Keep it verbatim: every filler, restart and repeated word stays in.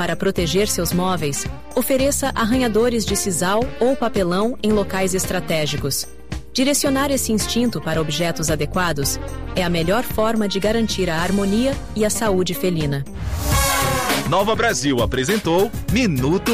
para proteger seus móveis, ofereça arranhadores de sisal ou papelão em locais estratégicos. Direcionar esse instinto para objetos adequados é a melhor forma de garantir a harmonia e a saúde felina. Nova Brasil apresentou Minuto